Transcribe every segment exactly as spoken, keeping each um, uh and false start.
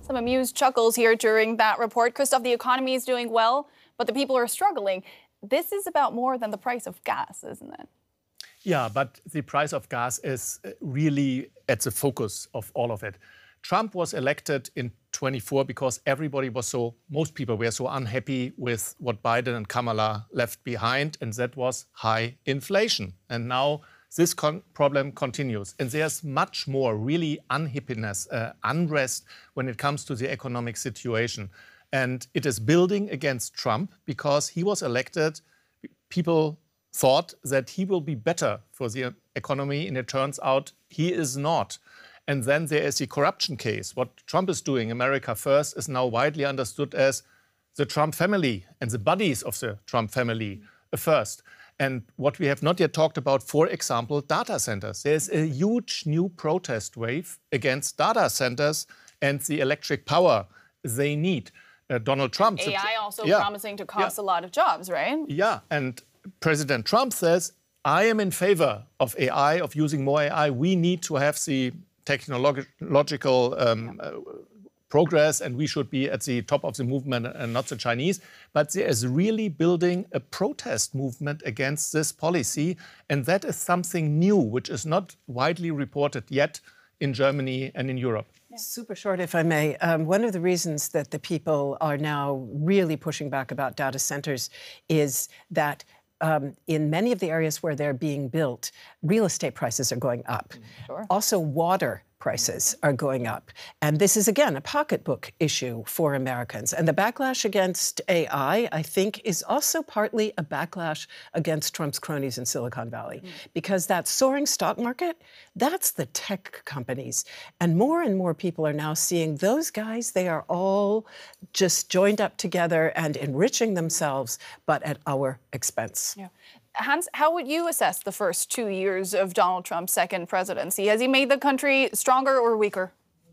Some amused chuckles here during that report. Christoph, the economy is doing well, but the people are struggling. This is about more than the price of gas, isn't it? Yeah, but the price of gas is really at the focus of all of it. Trump was elected in twenty-four because everybody was so, most people were so unhappy with what Biden and Kamala left behind, and that was high inflation. And now this con problem continues. And there's much more really unhappiness, uh, unrest when it comes to the economic situation. And it is building against Trump because he was elected. People thought that he will be better for the economy, and it turns out he is not. And then there is the corruption case. What Trump is doing, America First, is now widely understood as the Trump family and the buddies of the Trump family first. And what we have not yet talked about, for example, data centers. There's a huge new protest wave against data centers and the electric power they need. Uh, Donald Trump... A I also yeah, promising to cost yeah. a lot of jobs, right? Yeah, and President Trump says, I am in favor of A I, of using more A I. We need to have the technological um, uh, progress, and we should be at the top of the movement and not the Chinese. But there is really building a protest movement against this policy, and that is something new, which is not widely reported yet in Germany and in Europe. Yeah. Super short, if I may. Um, one of the reasons that the people are now really pushing back about data centers is that Um, in many of the areas where they're being built, real estate prices are going up. Sure. Also, water prices are going up. And this is, again, a pocketbook issue for Americans. And the backlash against A I, I think, is also partly a backlash against Trump's cronies in Silicon Valley. Mm. Because that soaring stock market, that's the tech companies. And more and more people are now seeing those guys, they are all just joined up together and enriching themselves, but at our expense. Yeah. Hans, how would you assess the first two years of Donald Trump's second presidency? Has he made the country stronger or weaker?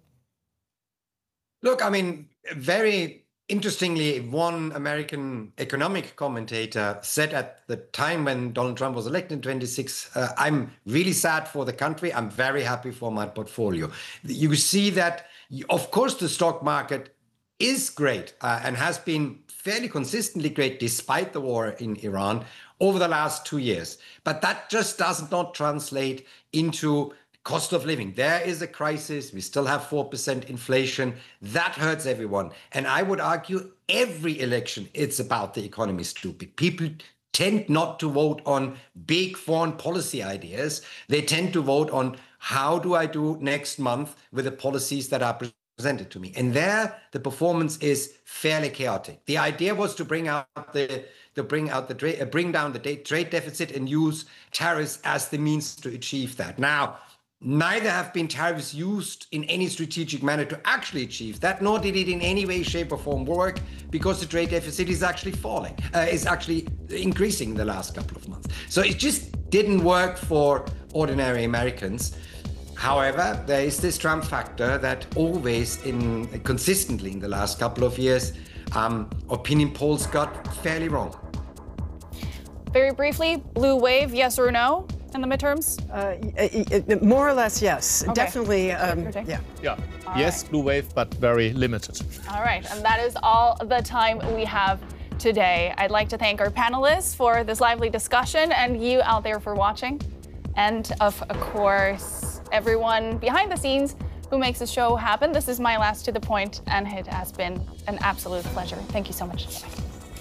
Look, I mean, very interestingly, one American economic commentator said at the time when Donald Trump was elected in twenty-six, uh, I'm really sad for the country. I'm very happy for my portfolio. You see that, of course, the stock market is great uh, and has been fairly consistently great despite the war in Iran over the last two years. But that just does not translate into cost of living. There is a crisis. We still have four percent inflation. That hurts everyone. And I would argue every election, it's about the economy, stupid. People tend not to vote on big foreign policy ideas. They tend to vote on how do I do next month with the policies that are presented presented to me. And there, the performance is fairly chaotic. The idea was to bring out the to bring out the uh, bring down the trade deficit and use tariffs as the means to achieve that. Now, neither have been tariffs used in any strategic manner to actually achieve that, nor did it in any way, shape, or form work, because the trade deficit is actually falling, uh, is actually increasing in the last couple of months. So it just didn't work for ordinary Americans. However, there is this Trump factor that always, in consistently in the last couple of years, um, opinion polls got fairly wrong. Very briefly, blue wave, yes or no in the midterms? Uh, more or less, yes. Okay. Definitely, um, yeah. Yeah. All yes, right. Blue wave, but very limited. All right, and that is all the time we have today. I'd like to thank our panelists for this lively discussion and you out there for watching. And of course, everyone behind the scenes who makes the show happen. This is my last To The Point, and it has been an absolute pleasure. Thank you so much.